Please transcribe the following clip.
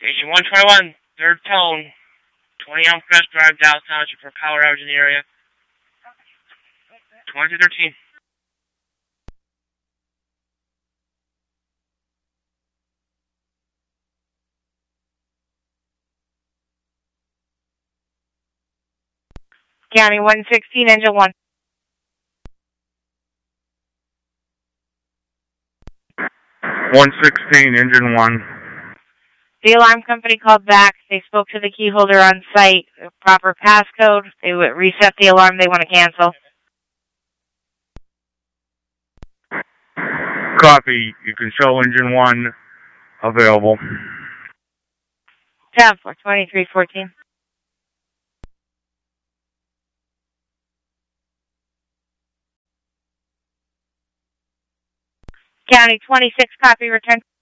Station 121, third tone, 20 Elm Crest Drive, Dallas Township for power outage in the area. 2213. County 116, engine 1. 116, engine 1. The alarm company called back. They spoke to the key holder on site. Proper passcode. They would reset the alarm. They want to cancel. Copy. You can show engine 1 available. 10 for 2314. County 26, copy, return.